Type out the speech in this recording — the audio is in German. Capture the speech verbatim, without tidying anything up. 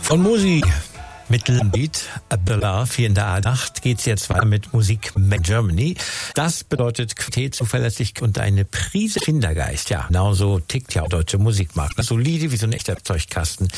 Von Musi mit Beat, Love hier in der A acht geht's jetzt weiter mit Musik Made in Germany. Das bedeutet Qualität, Zuverlässigkeit und eine Prise Kindergeist. Ja, genau so tickt ja auch deutsche Musikmarkt. Solide wie so ein echter Zeugkasten.